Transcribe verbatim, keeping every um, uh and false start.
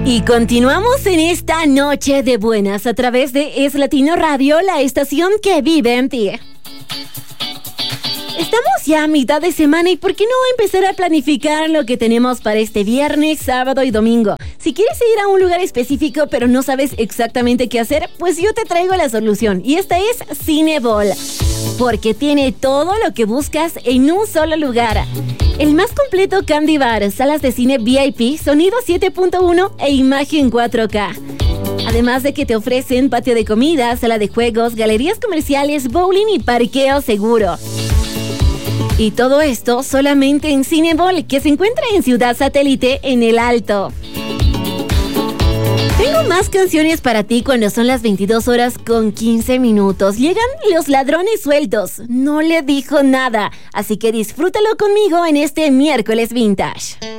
Y continuamos en esta noche de buenas a través de Es Latino Radio, la estación que vive en ti. Estamos ya a mitad de semana y ¿por qué no empezar a planificar lo que tenemos para este viernes, sábado y domingo? Si quieres ir a un lugar específico pero no sabes exactamente qué hacer, pues yo te traigo la solución y esta es Cinebol, porque tiene todo lo que buscas en un solo lugar. El más completo Candy Bar, salas de cine V I P, sonido siete punto uno e imagen cuatro K. Además de que te ofrecen patio de comida, sala de juegos, galerías comerciales, bowling y parqueo seguro. Y todo esto solamente en Cinebol, que se encuentra en Ciudad Satélite, en El Alto. Tengo más canciones para ti cuando son las veintidós horas con quince minutos. Llegan los ladrones sueltos. No le dijo nada, así que disfrútalo conmigo en este miércoles vintage.